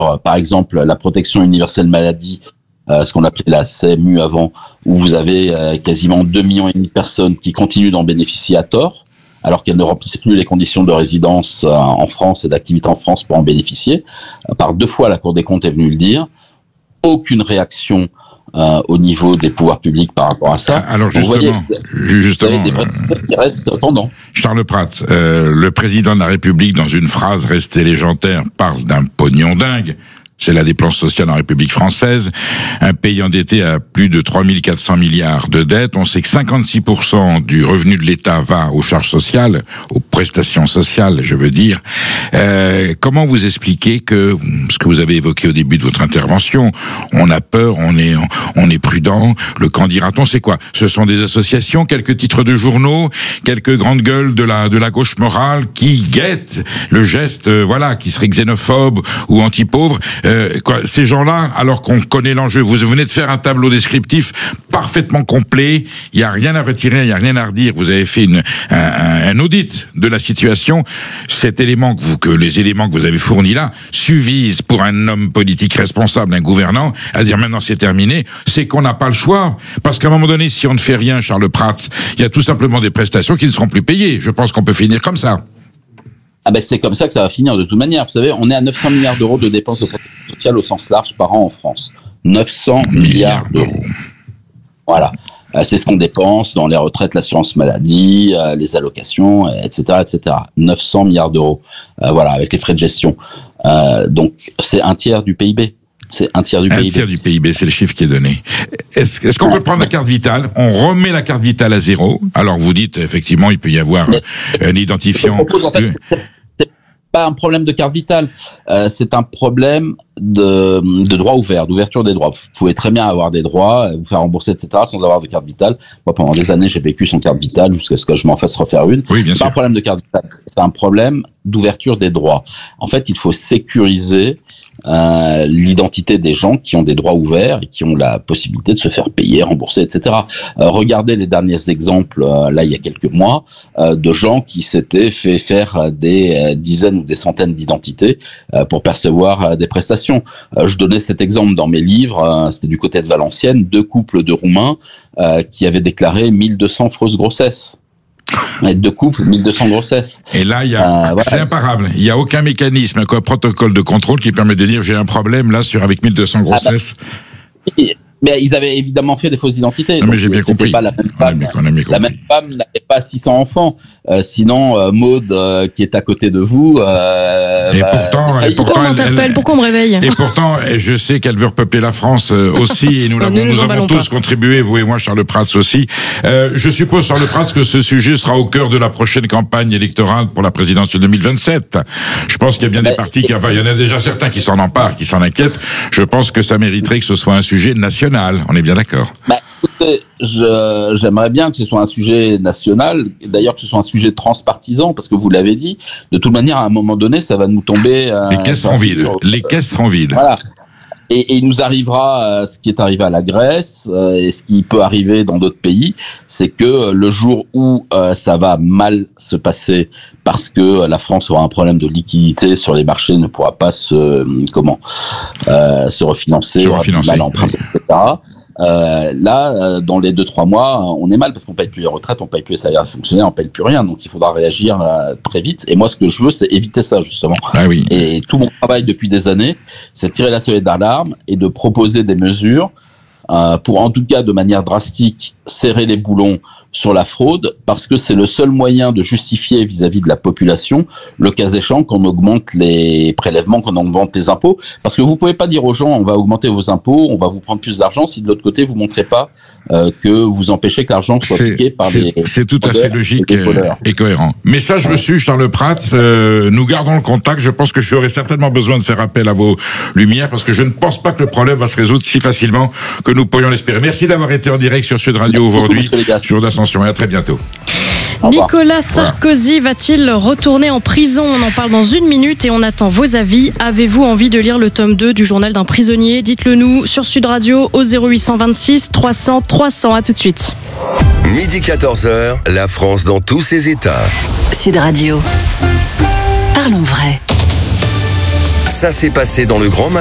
par exemple, la protection universelle maladie, ce qu'on appelait la CMU avant, où vous avez quasiment 2,5 millions de personnes qui continuent d'en bénéficier à tort, alors qu'elles ne remplissent plus les conditions de résidence en France et d'activité en France pour en bénéficier. Par 2 fois, la Cour des comptes est venue le dire. Aucune réaction au niveau des pouvoirs publics par rapport à ça. Alors justement, vous avez des vrais qui restent pendant. Charles Prats, le président de la République, dans une phrase restée légendaire, parle d'un pognon dingue. C'est la dépense sociale en République française. Un pays endetté à plus de 3 400 milliards de dettes. On sait que 56% du revenu de l'État va aux charges sociales, aux prestations sociales, je veux dire. Comment vous expliquez que, ce que vous avez évoqué au début de votre intervention, on a peur, on est prudent, le qu'en dira-t-on, c'est quoi? Ce sont des associations, quelques titres de journaux, quelques grandes gueules de la gauche morale qui guettent le geste, qui serait xénophobe ou anti-pauvre. Ces gens-là, alors qu'on connaît l'enjeu, vous venez de faire un tableau descriptif parfaitement complet, il n'y a rien à retirer, il n'y a rien à redire, vous avez fait un audit de la situation, les éléments que vous avez fournis là suffisent pour un homme politique responsable, un gouvernant, à dire maintenant c'est terminé, c'est qu'on n'a pas le choix, parce qu'à un moment donné, si on ne fait rien, Charles Prats, il y a tout simplement des prestations qui ne seront plus payées, je pense qu'on peut finir comme ça. C'est comme ça que ça va finir de toute manière. Vous savez, on est à 900 milliards d'euros de dépenses de protection sociale au sens large par an en France. 900 milliards d'euros. Voilà. C'est ce qu'on dépense dans les retraites, l'assurance maladie, les allocations, etc., etc. 900 milliards d'euros. Avec les frais de gestion. Donc, c'est un tiers du PIB. C'est un tiers du PIB. Un tiers du PIB, c'est le chiffre qui est donné. Est-ce qu'on peut prendre la carte vitale? On remet la carte vitale à 0. Alors vous dites, effectivement, il peut y avoir un identifiant. C'est pas un problème de carte vitale. C'est un problème de droit ouvert, d'ouverture des droits. Vous pouvez très bien avoir des droits, vous faire rembourser, etc., sans avoir de carte vitale. Moi, pendant des années, j'ai vécu sans carte vitale jusqu'à ce que je m'en fasse refaire une. Oui, bien sûr. C'est pas un problème de carte vitale. C'est un problème d'ouverture des droits. En fait, il faut sécuriser l'identité des gens qui ont des droits ouverts et qui ont la possibilité de se faire payer, rembourser, etc. Regardez les derniers exemples, là, il y a quelques mois, de gens qui s'étaient fait faire des dizaines ou des centaines d'identités pour percevoir des prestations. Je donnais cet exemple dans mes livres, c'était du côté de Valenciennes, 2 couples de Roumains qui avaient déclaré 1200 fausses grossesses. 2 couples, 1200 grossesses. Et là, c'est imparable. Il n'y a aucun mécanisme, un protocole de contrôle qui permet de dire j'ai un problème là avec 1200 grossesses. Mais ils avaient évidemment fait des fausses identités. Non, mais j'ai bien compris. Pas la même femme. La même femme n'avait pas 600 enfants. Sinon, Maud, qui est à côté de vous. Pourquoi on t'appelle? Pourquoi on me réveille? Et pourtant, je sais qu'elle veut repeupler la France aussi, et nous avons tous contribué, vous et moi, Charles Prats aussi. Je suppose, Charles Prats, que ce sujet sera au cœur de la prochaine campagne électorale pour la présidentielle 2027. Je pense qu'il y a bien des partis il y en a déjà certains qui s'en emparent, qui s'en inquiètent. Je pense que ça mériterait que ce soit un sujet national. On est bien d'accord. Écoutez, j'aimerais bien que ce soit un sujet national, d'ailleurs que ce soit un sujet transpartisan, parce que vous l'avez dit, de toute manière, à un moment donné, ça va nous tomber... Les caisses seront vides. Les caisses seront vides. Voilà. Et il nous arrivera ce qui est arrivé à la Grèce et ce qui peut arriver dans d'autres pays, c'est que le jour où ça va mal se passer parce que la France aura un problème de liquidité sur les marchés, ne pourra pas se refinancer, mal emprunter, etc. Dans les 2-3 mois, on est mal parce qu'on paye plus les retraites, on paye plus les salaires fonctionnaires, on paye plus rien. Donc, il faudra réagir très vite. Et moi, ce que je veux, c'est éviter ça, justement. Ah oui. Et tout mon travail depuis des années, c'est tirer la sonnette d'alarme et de proposer des mesures pour, en tout cas, de manière drastique, serrer les boulons sur la fraude, parce que c'est le seul moyen de justifier vis-à-vis de la population, le cas échéant, qu'on augmente les prélèvements, qu'on augmente les impôts, parce que vous pouvez pas dire aux gens on va augmenter vos impôts, on va vous prendre plus d'argent, si de l'autre côté vous montrez pas que vous empêchez que l'argent soit piqué par les... C'est tout à fait logique et cohérent. Message reçu, Charles Prats, nous gardons le contact, je pense que j'aurai certainement besoin de faire appel à vos lumières, parce que je ne pense pas que le problème va se résoudre si facilement que nous pourrions l'espérer. Merci d'avoir été en direct sur Sud Radio aujourd'hui, jour d'ascension, et à très bientôt. Nicolas Sarkozy va-t-il retourner en prison? On en parle dans 1 minute et on attend vos avis. Avez-vous envie de lire le tome 2 du journal d'un prisonnier? Dites-le nous sur Sud Radio au 0826 300 300. À tout de suite. Midi 14h, la France dans tous ses états. Sud Radio. Parlons vrai. Ça s'est passé dans le Grand